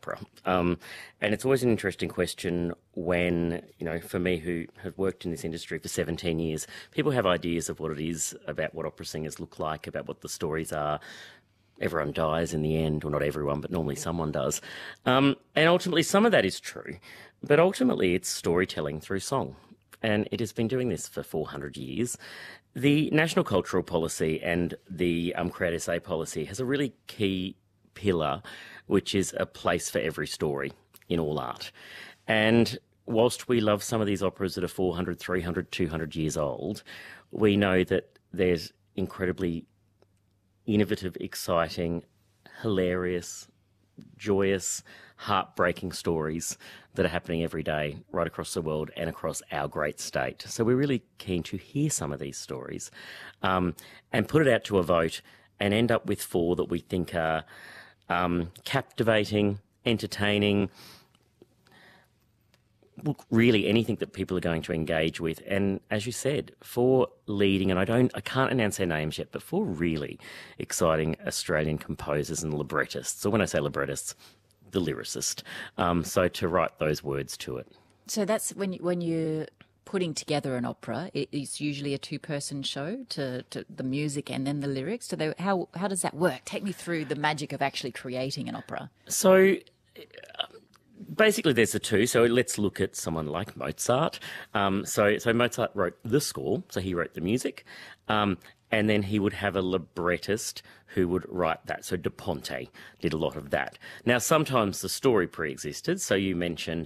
opera? And it's always an interesting question when, for me who have worked in this industry for 17 years, people have ideas of what it is, about what opera singers look like, about what the stories are. Everyone dies in the end, or not everyone, but normally someone does. And ultimately, some of that is true, but ultimately it's storytelling through song. And it has been doing this for 400 years. The National Cultural Policy and the Creative Say policy has a really key pillar, which is a place for every story in all art. And whilst we love some of these operas that are 400, 300, 200 years old, we know that there's incredibly innovative, exciting, hilarious, joyous, heartbreaking stories that are happening every day right across the world and across our great state. So we're really keen to hear some of these stories and put it out to a vote and end up with 4 that we think are captivating, entertaining, look, really anything that people are going to engage with. And as you said, 4 leading, and I can't announce their names yet, but 4 really exciting Australian composers and librettists. So when I say librettists, the lyricist. So to write those words to it. So that's when you're putting together an opera, it's usually a 2-person show to the music and then the lyrics. So how does that work? Take me through the magic of actually creating an opera. So basically, there's the 2. So let's look at someone like Mozart. So Mozart wrote the score, so he wrote the music, and then he would have a librettist who would write that. So Da Ponte did a lot of that. Now, sometimes the story pre-existed. So you mentioned,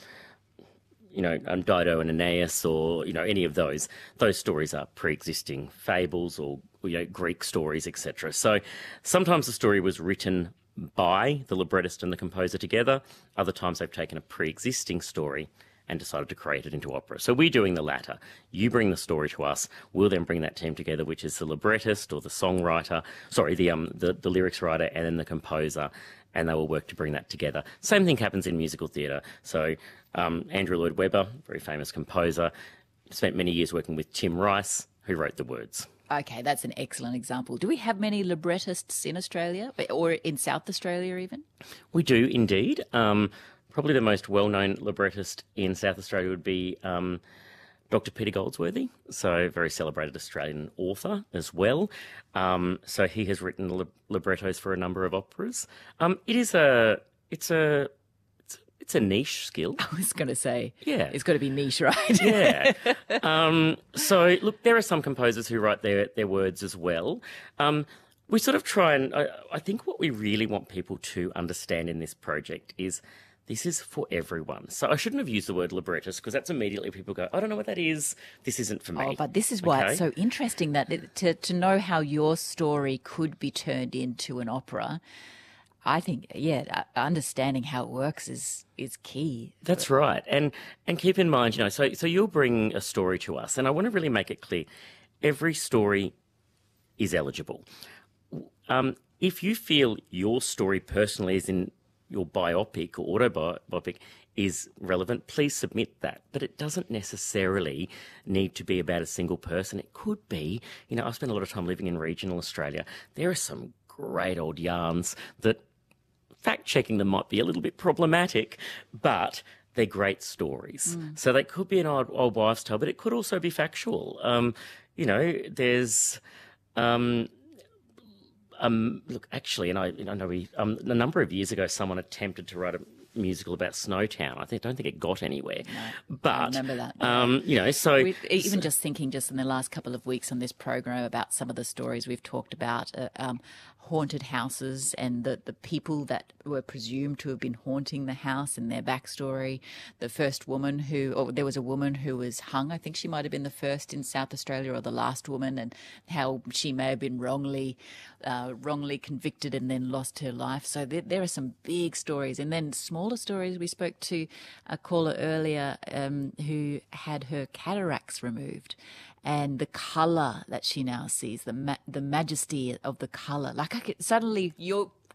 Dido and Aeneas, or any of those. Those stories are pre-existing fables or Greek stories, etc. So sometimes the story was written by the librettist and the composer together. Other times they've taken a pre-existing story and decided to create it into opera. So we're doing the latter. You bring the story to us. We'll then bring that team together, which is the librettist or the songwriter, the lyrics writer and then the composer, and they will work to bring that together. Same thing happens in musical theatre. So Andrew Lloyd Webber, very famous composer, spent many years working with Tim Rice, who wrote the words. Okay, that's an excellent example. Do we have many librettists in Australia, or in South Australia even? We do indeed. Probably the most well-known librettist in South Australia would be Dr. Peter Goldsworthy, so a very celebrated Australian author as well. So he has written librettos for a number of operas. It's a niche skill. I was going to say, yeah, it's got to be niche, right? Yeah. So look, there are some composers who write their words as well. We sort of try and I think what we really want people to understand in this project is this is for everyone. So I shouldn't have used the word librettist because that's immediately people go, I don't know what that is. This isn't for me. Oh, but this is why it's so interesting that to know how your story could be turned into an opera. I think, understanding how it works is key. That's right. And keep in mind, so you'll bring a story to us, and I want to really make it clear, every story is eligible. If you feel your story personally is in your biopic or autobiopic is relevant, please submit that. But it doesn't necessarily need to be about a single person. It could be, I've spent a lot of time living in regional Australia. There are some great old yarns that fact-checking them might be a little bit problematic, but they're great stories. So they could be an old wives' tale, but it could also be factual. There's... look, actually, and I know a number of years ago, someone attempted to write a musical about Snowtown. I don't think it got anywhere. No, but I remember that. So even just thinking, just in the last couple of weeks on this program about some of the stories we've talked about, haunted houses and the people that were presumed to have been haunting the house and their backstory. The first woman there was a woman who was hung. I think she might have been the first in South Australia or the last woman, and how she may have been wrongly convicted and then lost her life. So there are some big stories, and then smaller stories. We spoke to a caller earlier who had her cataracts removed, and the colour that she now sees, the majesty of the colour. Suddenly you're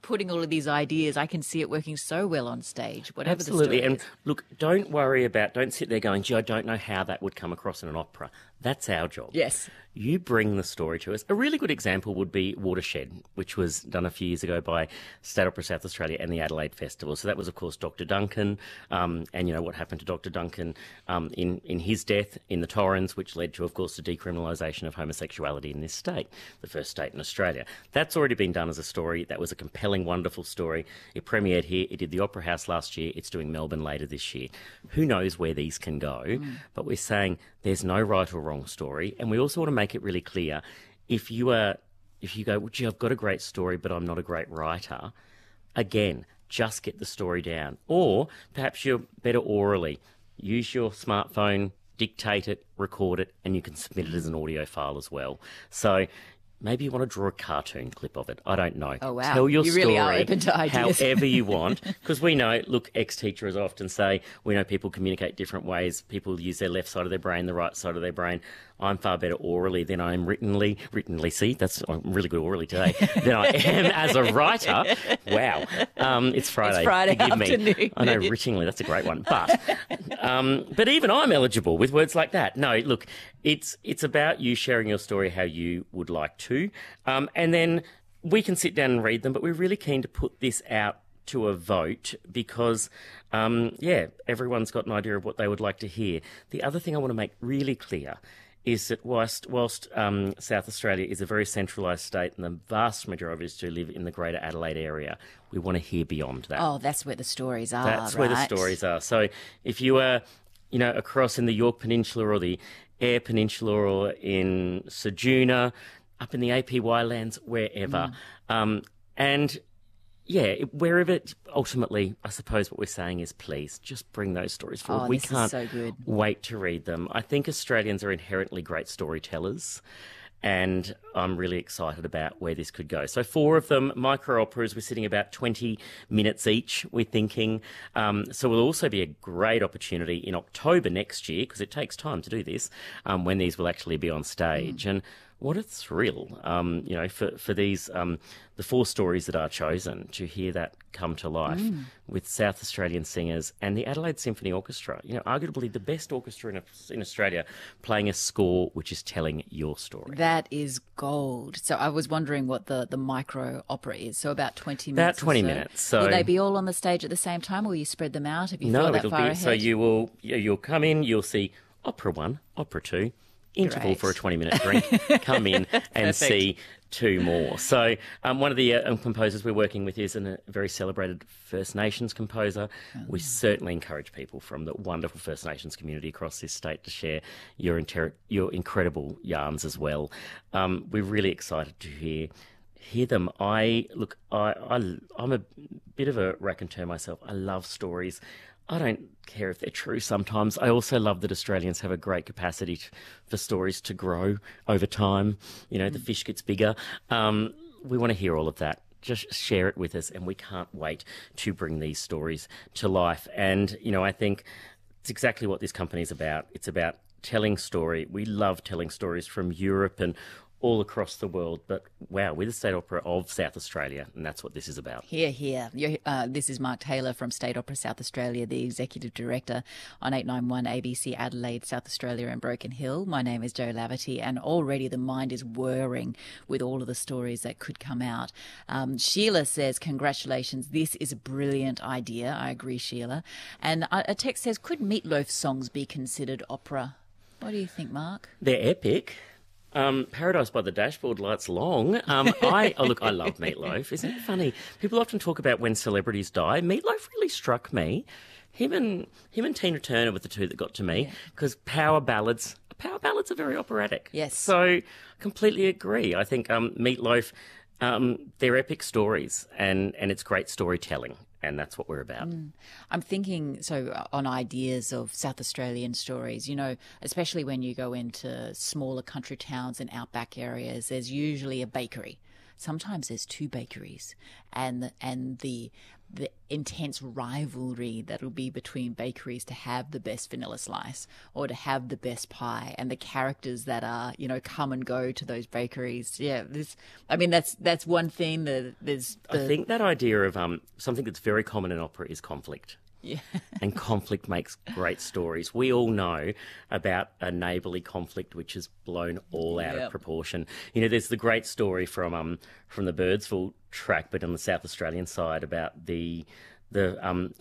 putting all of these ideas. I can see it working so well on stage, whatever Absolutely. the story And is. look, don't sit there going, gee, I don't know how that would come across in an opera. That's our job. Yes. You bring the story to us. A really good example would be Watershed, which was done a few years ago by State Opera South Australia and the Adelaide Festival. So that was, of course, Dr. Duncan, and you know what happened to Dr. Duncan in his death in the Torrens, which led to, of course, the decriminalisation of homosexuality in this state, the first state in Australia. That's already been done as a story. That was a compelling, wonderful story. It premiered here. It did the Opera House last year. It's doing Melbourne later this year. Who knows where these can go? But we're saying there's no right or wrong story, and we also want to make it really clear. If you go, well, gee, I've got a great story, but I'm not a great writer, again, just get the story down. Or perhaps you're better orally. Use your smartphone, dictate it, record it, and you can submit it as an audio file as well. So maybe you want to draw a cartoon clip of it. I don't know. Oh, wow. Tell your You story really are open to ideas. however you want. Because we know, look, ex-teachers often say, we know people communicate different ways. People use their left side of their brain, the right side of their brain. I'm far better orally than I am writtenly. See, I'm really good orally today. Than I am as a writer. Wow. It's Friday. It's Friday Forgive afternoon. me. I know, writtingly, that's a great one. But even I'm eligible with words like that. No, look, it's about you sharing your story how you would like to. And then we can sit down and read them, but we're really keen to put this out to a vote because, everyone's got an idea of what they would like to hear. The other thing I want to make really clear is that whilst South Australia is a very centralised state and the vast majority of us do live in the greater Adelaide area, we want to hear beyond that. Oh, that's where the stories are, That's where the right? stories are. So if you are, across in the Yorke Peninsula or the Eyre Peninsula or in Ceduna, up in the APY lands, wherever. Wherever, ultimately, I suppose what we're saying is please just bring those stories forward. We this is can't so good. wait to read them. I think Australians are inherently great storytellers, and I'm really excited about where this could go. So 4 of them, micro operas, we're sitting about 20 minutes each, we're thinking. So will also be a great opportunity in October next year, because it takes time to do this, when these will actually be on stage. And what a thrill, for these, the 4 stories that are chosen, to hear that come to life with South Australian singers and the Adelaide Symphony Orchestra, arguably the best orchestra in Australia, playing a score which is telling your story. That is gold. So I was wondering what the micro opera is. So about 20 minutes. About 20 or so. minutes. So will they be all on the stage at the same time, or will you spread them out? Have you thought that it'll far be ahead? so you'll come in, you'll see opera 1, opera 2, interval Great. for a 20-minute drink, come in and see 2 more. So one of the composers we're working with is a very celebrated First Nations composer. We certainly encourage people from the wonderful First Nations community across this state to share your incredible yarns as well. We're really excited to hear them. I'm a bit of a raconteur myself. I love stories. I don't care if they're true sometimes. I also love that Australians have a great capacity for stories to grow over time. The fish gets bigger. We want to hear all of that. Just share it with us, and we can't wait to bring these stories to life. And, I think it's exactly what this company is about. It's about telling story. We love telling stories from Europe and all across the world. But wow, we're the State Opera of South Australia, and that's what this is about. Hear, hear. This is Mark Taylor from State Opera South Australia, the Executive Director on 891 ABC Adelaide, South Australia and Broken Hill. My name is Jo Laverty, and already the mind is whirring with all of the stories that could come out. Sheila says, congratulations, this is a brilliant idea. I agree, Sheila. And a text says, could Meatloaf songs be considered opera? What do you think, Mark? They're epic. Paradise by the Dashboard Lights Long. I love Meatloaf. Isn't it funny? People often talk about when celebrities die. Meatloaf really struck me. Him and Tina Turner were the 2 that got to me, because power ballads are very operatic. Yes. So completely agree. I think Meatloaf, they're epic stories, and it's great storytelling. And that's what we're about. I'm thinking on ideas of South Australian stories, especially when you go into smaller country towns and outback areas, there's usually a bakery. Sometimes there's 2 bakeries, and the the intense rivalry that'll be between bakeries to have the best vanilla slice or to have the best pie, and the characters that are, come and go to those bakeries. Yeah, that's one thing. I think that idea of something that's very common in opera is conflict. Yeah. And conflict makes great stories. We all know about a neighbourly conflict which is blown all out of proportion. There's the great story from the Birdsville track, but on the South Australian side, about the